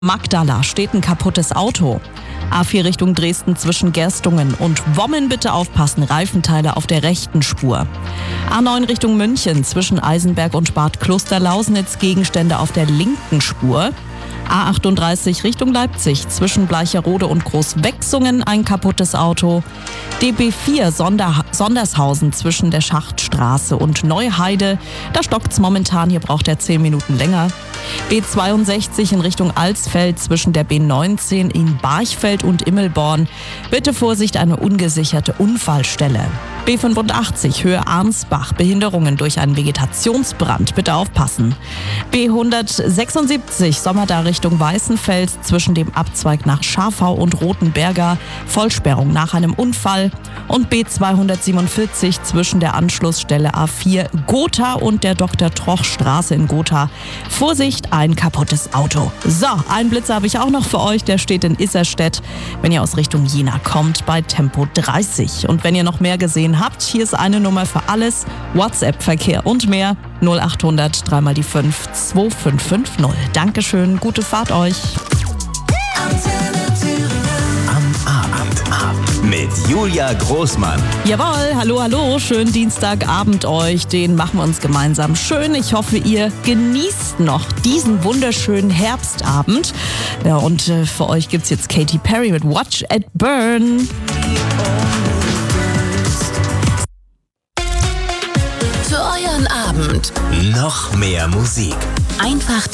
Magdala steht ein kaputtes Auto. A4 Richtung Dresden zwischen Gerstungen und Wommen bitte aufpassen, Reifenteile auf der rechten Spur. A9 Richtung München zwischen Eisenberg und Bad Klosterlausnitz Gegenstände auf der linken Spur. A38 Richtung Leipzig zwischen Bleicherode und Großwechsungen ein kaputtes Auto. DB4 Sondershausen zwischen der Schachtstraße und Neuheide. Da stockt's momentan, hier braucht er 10 Minuten länger. B62 in Richtung Alsfeld zwischen der B19 in Barchfeld und Immelborn. Bitte Vorsicht, eine ungesicherte Unfallstelle. B85 Höhe Arnsbach, Behinderungen durch einen Vegetationsbrand, bitte aufpassen. B176 Sommerda Richtung Weißenfels zwischen dem Abzweig nach Scharfau und Rothenberger, Vollsperrung nach einem Unfall. Und B247 zwischen der Anschlussstelle A4 Gotha und der Dr.-Troch-Straße in Gotha. Vorsicht, ein kaputtes Auto. So, einen Blitzer habe ich auch noch für euch, der steht in Isserstedt, wenn ihr aus Richtung Jena kommt, bei Tempo 30. Und wenn ihr noch mehr gesehen habt, hier ist eine Nummer für alles, WhatsApp-Verkehr und mehr, 0800 3 mal die 5 2550. Dankeschön, gute Fahrt euch. Mit Julia Großmann. Jawohl, hallo, schönen Dienstagabend euch, den machen wir uns gemeinsam schön. Ich hoffe, ihr genießt noch diesen wunderschönen Herbstabend. Ja, und für euch gibt's jetzt Katy Perry mit Watch It Burn. Für euren Abend Noch mehr Musik. einfach